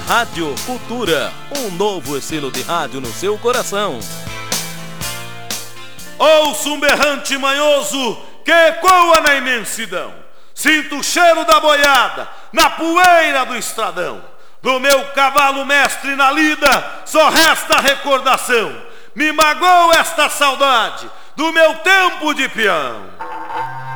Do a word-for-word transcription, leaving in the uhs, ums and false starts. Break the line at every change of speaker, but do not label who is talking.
Rádio Cultura, um novo estilo de rádio no seu coração.
Ouço um berrante manhoso que ecoa na imensidão. Sinto o cheiro da boiada na poeira do estradão. Do meu cavalo mestre na lida só resta recordação. Me magoa esta saudade do meu tempo de peão.